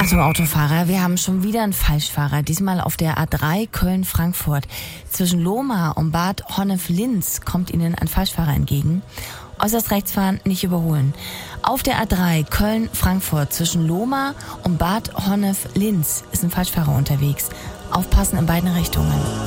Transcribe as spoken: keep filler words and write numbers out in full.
Achtung Autofahrer, wir haben schon wieder einen Falschfahrer, diesmal auf der A drei Köln-Frankfurt. Zwischen Lohmar und Bad Honnef-Linz kommt Ihnen ein Falschfahrer entgegen. Äußerst rechts fahren, nicht überholen. Auf der A drei Köln-Frankfurt zwischen Lohmar und Bad Honnef-Linz ist ein Falschfahrer unterwegs. Aufpassen in beiden Richtungen.